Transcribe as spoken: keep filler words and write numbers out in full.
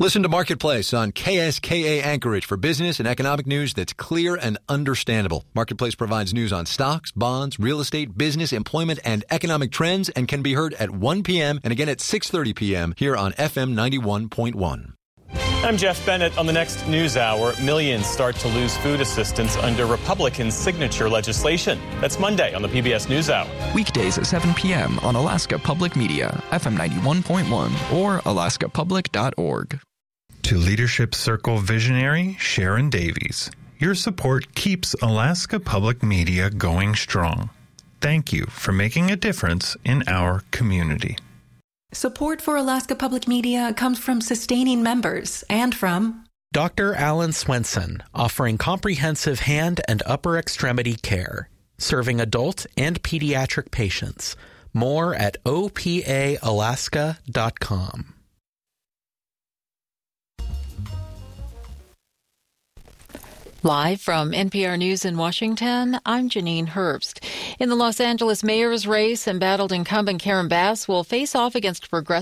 Listen to Marketplace on K S K A Anchorage for business and economic news that's clear and understandable. Marketplace provides news on stocks, bonds, real estate, business, employment, and economic trends and can be heard at one p.m. and again at six thirty p.m. here on F M ninety-one point one. I'm Jeff Bennett. On the next news hour, millions start to lose food assistance under Republican signature legislation. That's Monday on the P B S NewsHour. Weekdays at seven p.m. on Alaska Public Media, F M ninety-one point one or alaska public dot org. To Leadership Circle visionary Sharon Davies, your support keeps Alaska Public Media going strong. Thank you for making a difference in our community. Support for Alaska Public Media comes from sustaining members and from Doctor Alan Swenson, offering comprehensive hand and upper extremity care, serving adult and pediatric patients. More at O P A alaska dot com. Live from N P R News in Washington, I'm Janine Herbst. In the Los Angeles mayor's race, embattled incumbent Karen Bass will face off against progressive